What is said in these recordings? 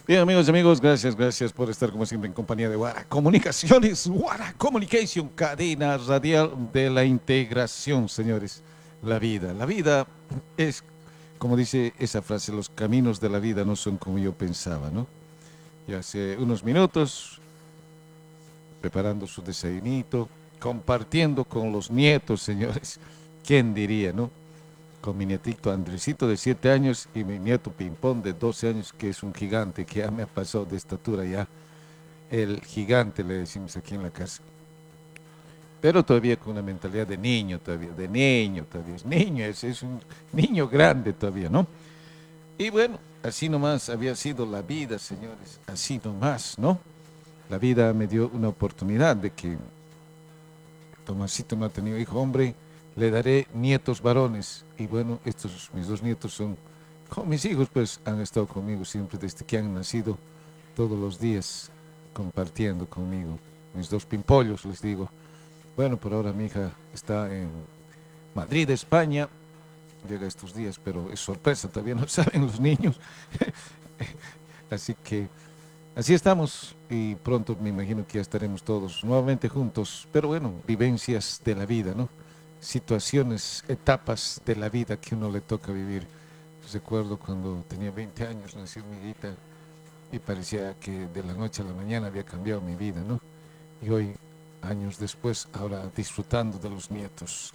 Bien, amigos, gracias por estar como siempre en compañía de Wara Comunicaciones, Wara Communication, cadena radial de la integración, señores. La vida es, como dice esa frase, los caminos de la vida no son como yo pensaba, ¿no? Y hace unos minutos, preparando su desayunito, compartiendo con los nietos, señores. ¿Quién diría, no? Con mi nietito Andresito de 7 años y mi nieto Pimpón de 12 años, que es un gigante, que ya me ha pasado de estatura ya. El gigante le decimos aquí en la casa. Pero todavía con una mentalidad es un niño grande todavía, ¿no? Y bueno, así nomás había sido la vida, señores, así nomás, ¿no? La vida me dio una oportunidad de que Tomasito no ha tenido hijo hombre, le daré nietos varones. Y bueno, estos mis dos nietos son, como mis hijos, pues han estado conmigo siempre desde que han nacido, todos los días compartiendo conmigo. Mis dos pimpollos, les digo. Bueno, por ahora mi hija está en Madrid, España. Llega estos días, pero es sorpresa, todavía no saben los niños. Así que así estamos y pronto me imagino que ya estaremos todos nuevamente juntos. Pero bueno, vivencias de la vida, ¿no? Situaciones, etapas de la vida que uno le toca vivir. Recuerdo cuando tenía 20 años, nació mi hijita y parecía que de la noche a la mañana había cambiado mi vida, ¿no? Y hoy, años después, ahora disfrutando de los nietos.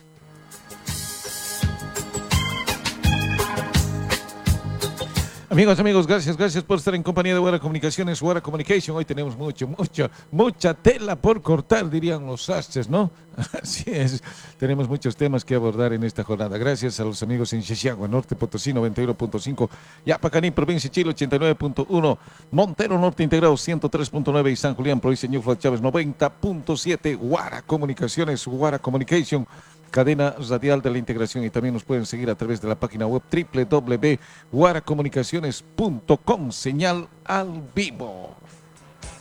Amigos, gracias por estar en compañía de Wara Comunicaciones, Wara Communication. Hoy tenemos mucha tela por cortar, dirían los sastres, ¿no? Así es, tenemos muchos temas que abordar en esta jornada. Gracias a los amigos en Xixiagua, Norte Potosí 91.5, Yapacaní, Provincia Chile 89.1, Montero Norte Integrado 103.9 y San Julián, Provincia Ñufla Chávez 90.7, Wara Comunicaciones, Wara Communication, cadena radial de la integración, y también nos pueden seguir a través de la página web www.guaracomunicaciones.com, señal al vivo.